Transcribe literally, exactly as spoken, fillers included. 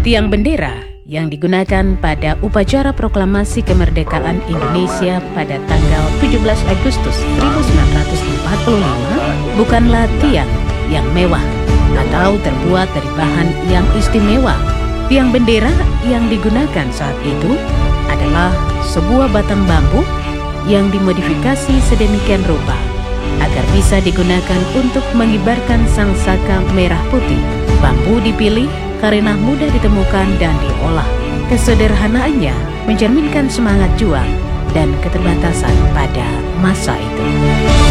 Tiang bendera yang digunakan pada upacara proklamasi kemerdekaan Indonesia pada tanggal tujuh belas Agustus seribu sembilan ratus empat puluh lima bukanlah tiang yang mewah atau terbuat dari bahan yang istimewa. Tiang bendera yang digunakan saat itu adalah sebuah batang bambu yang dimodifikasi sedemikian rupa agar bisa digunakan untuk mengibarkan sangsaka merah putih. Bambu dipilih karena mudah ditemukan dan diolah. Kesederhanaannya mencerminkan semangat juang dan keterbatasan pada masa itu.